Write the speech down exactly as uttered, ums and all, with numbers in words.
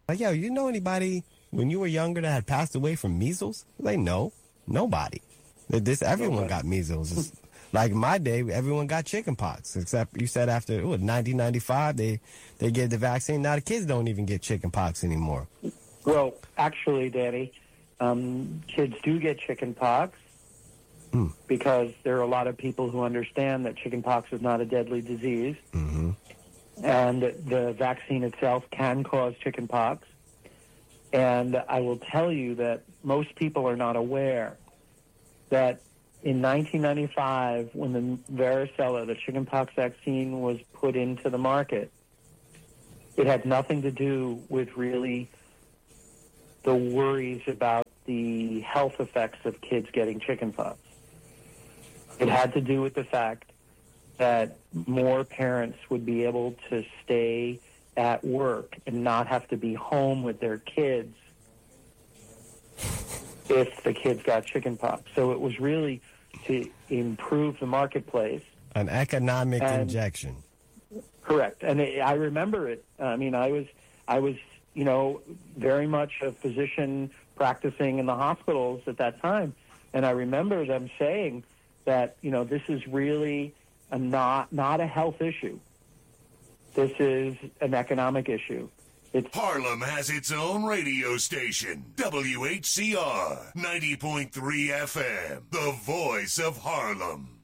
Like, yo, you know anybody when you were younger that had passed away from measles? Like, no, nobody. This everyone got measles. It's, like my day, everyone got chicken pox. Except you said after what, nineteen ninety-five, they they gave the vaccine. Now the kids don't even get chicken pox anymore. Well, actually, Danny, um, kids do get chicken pox mm. because there are a lot of people who understand that chicken pox is not a deadly disease, mm-hmm. and the vaccine itself can cause chicken pox. And I will tell you that most people are not aware that in nineteen ninety-five, when the varicella, the chickenpox vaccine, was put into the market, it had nothing to do with really the worries about the health effects of kids getting chickenpox. It had to do with the fact that more parents would be able to stay at work and not have to be home with their kids if the kids got chickenpox. So it was really to improve the marketplace. An economic and, injection. Correct. And it, I remember it. I mean, I was, I was, you know, very much a physician practicing in the hospitals at that time. And I remember them saying that, you know, this is really a not, not a health issue. This is an economic issue. It's Harlem has its own radio station, W H C R ninety point three F M, the voice of Harlem.